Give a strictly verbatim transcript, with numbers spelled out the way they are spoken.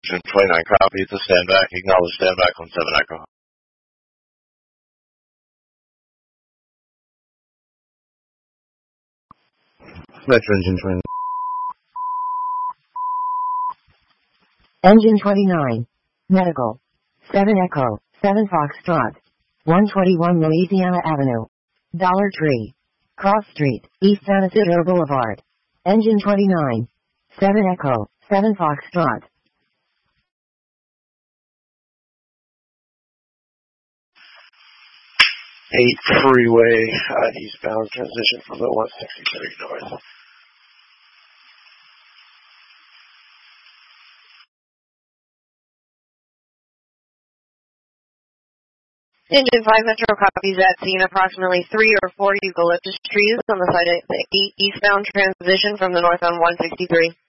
Engine twenty-nine, copy to stand back. Acknowledge stand back on seven Echo. Metro Engine twenty-nine. Engine twenty-nine. Medical. seven Echo, seven Foxtrot. one twenty-one Louisiana Avenue. Dollar Tree. Cross Street, East San Isidro Boulevard. Engine twenty-nine. seven Echo, seven Foxtrot. eight freeway, uh, eastbound transition from the one sixty-three north. Engine five Metro copies at scene. Approximately three or four eucalyptus trees on the side of the eastbound transition from the north on one sixty-three.